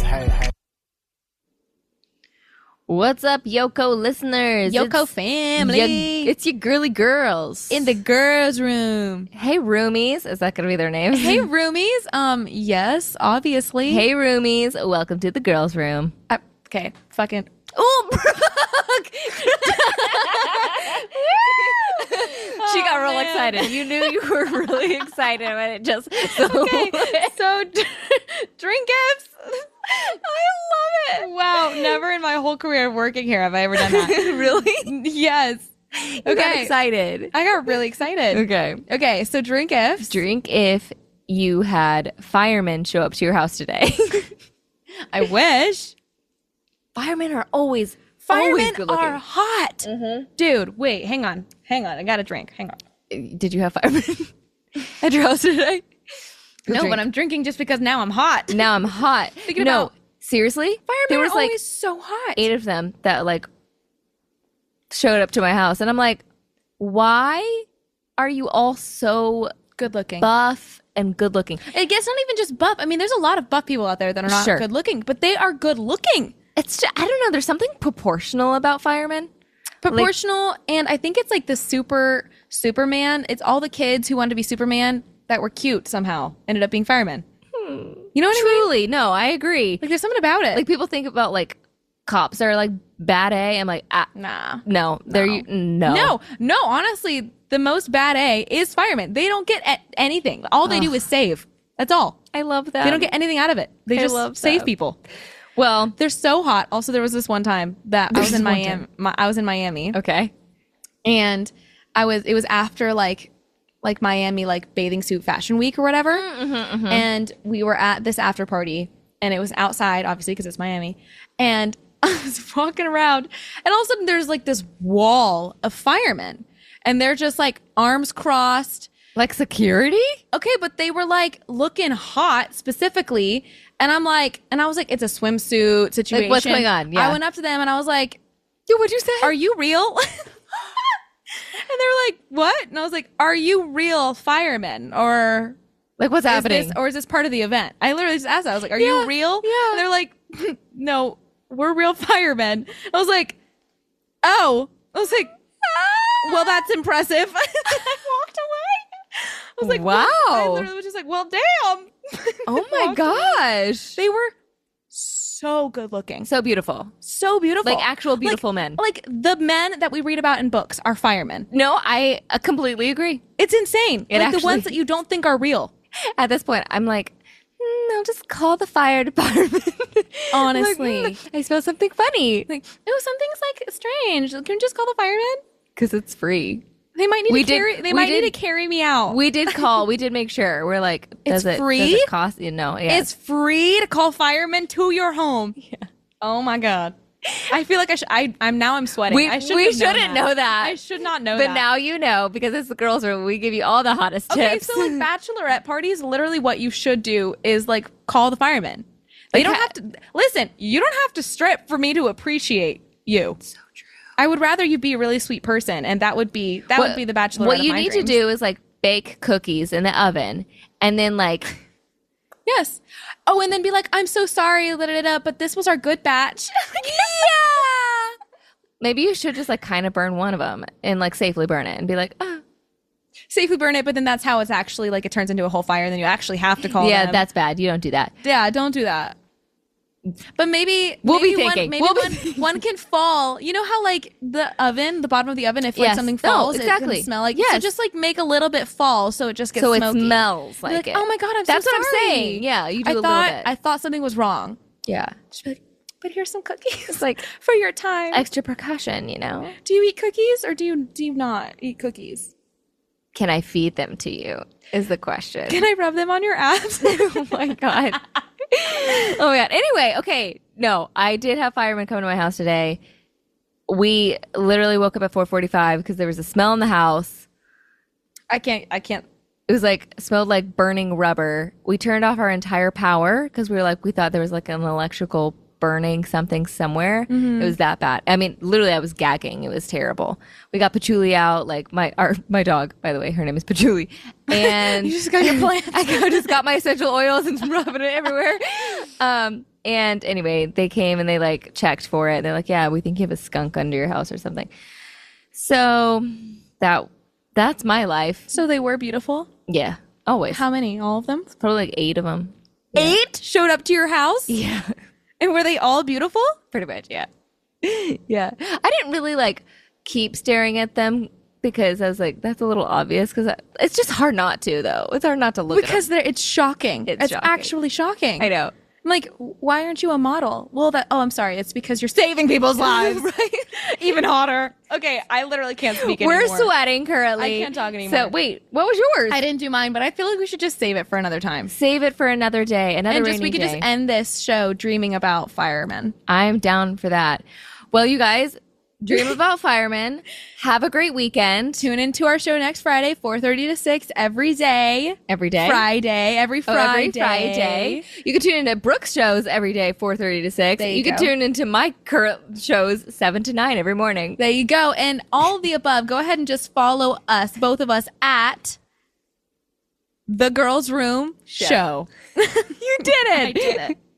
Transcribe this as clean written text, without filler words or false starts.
What's up, Yoko listeners? Yoko family. It's your girly girls. In the girls' room. Hey, roomies. Is that going to be their names? Hey, roomies. Yes, obviously. Hey, roomies. Welcome to the girls' room. Okay, fucking. Oh, Brooke! She got real excited. You knew you were really excited when it just... Okay, so drink gifts. I love it. Wow, never in my whole career of working here have I ever done that. Really? Yes. You got excited. I got really excited. Okay, so drink gifts. Drink if you had firemen show up to your house today. I wish. Firemen are always Firemen good looking. are hot. Mm-hmm. Dude, wait, hang on. I got a drink. Hang on. Did you have firemen at your house today? No, but I'm drinking just because now I'm hot. Now I'm hot. No, seriously? Firemen there was are like always so hot. 8 of them that like showed up to my house. And I'm like, why are you all so good looking, buff and good looking? I guess not even just buff. I mean, there's a lot of buff people out there that are not good looking, but they are good looking. It's just, I don't know. There's something proportional about firemen. Proportional, and I think it's like the Superman. It's all the kids who wanted to be Superman that were cute somehow ended up being firemen. You know what I mean? Truly, no, I agree. Like there's something about it. Like people think about like cops are like bad A. I'm like, nah, no, they're no. Honestly, the most bad A is firemen. They don't get anything. All they do is save. That's all. I love that. They don't get anything out of it. They just save people. Well, they're so hot. Also, there was this one time that I was in Miami. I was in Miami. Okay. And it was after like Miami, like bathing suit fashion week or whatever. And we were at this after party and it was outside, obviously, because it's Miami. And I was walking around and all of a sudden there's like this wall of firemen and they're just like arms crossed. Like security? Okay, but they were like looking hot specifically. And I was like, it's a swimsuit situation. Like, what's going on? Yeah. I went up to them and I was like, yo, what'd you say? Are you real? And they were like, what? And I was like, are you real firemen? Or like, what's happening? Or is this part of the event? I literally just asked that. I was like, are you real? Yeah. And they're like, no, we're real firemen. I was like, oh. I was like, well, that's impressive. I walked away. I was like, wow. I literally was just like, well, damn. Oh my gosh. They were so good looking. So beautiful. So beautiful. Like actual beautiful men. Like the men that we read about in books are firemen. No, I completely agree. It's insane. Like the ones that you don't think are real. At this point, I'm like, no, just call the fire department. Honestly. Like, I smell something funny. Like, oh, something's like strange. Can you just call the firemen? Because it's free. They might need to carry me out. We did call. We did make sure. We're like, it's free? Does it cost? You know, yeah. It's free to call firemen to your home. Yeah. Oh my God. I feel like I'm sweating. We shouldn't know that. I should not know that. But now you know, because it's the girls' room. We give you all the hottest tips. Okay, so like bachelorette parties, literally what you should do is like call the firemen. They don't have to listen. You don't have to strip for me to appreciate you. So true. I would rather you be a really sweet person, and that would be the bachelorette. What you of my need dreams. to do is like bake cookies in the oven, and then like yes. Oh, and then be like, I'm so sorry, but this was our good batch. Yeah. Maybe you should just like kind of burn one of them and like safely burn it and be like, oh. Safely burn it, but then that's how it's actually like it turns into a whole fire, and then you actually have to call them. Yeah, that's bad. You don't do that. Yeah, don't do that. But maybe be thinking. One can fall. You know how like the bottom of the oven, if like something falls, it can smell like. Yes. So just like make a little bit fall, so it just gets smoky. So it smells like it. Oh my God, That's so what sorry. I'm saying. Yeah, you do a little bit. I thought something was wrong. Yeah. Just be like, but here's some cookies. It's like for your time. Extra precaution, you know. Do you eat cookies or do you not eat cookies? Can I feed them to you? Is the question. Can I rub them on your abs? Oh my God. Oh my God. Anyway, okay. No, I did have firemen come to my house today. We literally woke up at 4:45 because there was a smell in the house. I can't. It was like, smelled like burning rubber. We turned off our entire power because we thought there was like an electrical burning something somewhere. It was that bad. I mean, literally, I was gagging. It was terrible. We got Patchouli out, like my dog, by the way, her name is Patchouli. And You just got your plant. I just got my essential oils and rubbing it everywhere. And anyway, they came and they like checked for it. They're like, yeah, we think you have a skunk under your house or something. So that's my life. So they were beautiful. Yeah, always. How many? All of them? Probably like 8 of them. 8 showed up to your house? Yeah, And were they all beautiful? pretty much. Yeah, yeah. I didn't really like keep staring at them because I was like, that's a little obvious. Because it's just hard not to, though. It's hard not to look Because at them. it's shocking. It's shocking. actually shocking. I know. I'm like, why aren't you a model? Well, I'm sorry. It's because you're saving people's lives. Right? Even hotter. Okay, I literally can't speak We're anymore. sweating currently. I can't talk anymore. So wait, what was yours? I didn't do mine, but I feel like we should just save it for another time. Save it for another day, another And rainy just we could day. just end this show dreaming about firemen. I'm down for that. Well, you guys, dream about firemen. Have a great weekend. Tune into our show next Friday, 4:30 to 6 every day. Every day. Every Oh, Friday. every Friday. You can tune into Brooke's shows every day, 4:30 to 6. There you can go. tune into my current shows, 7 to 9 every morning. There you go. And all of the above, go ahead and just follow us, both of us, at The Girls Room Show. You did it. I did it.